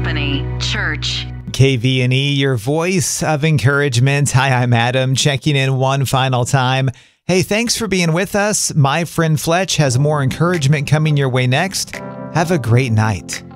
Company Church. KV&E, your voice of encouragement. Hi, I'm Adam, checking in one final time. Hey, thanks for being with us. My friend Fletch has more encouragement coming your way next. Have a great night.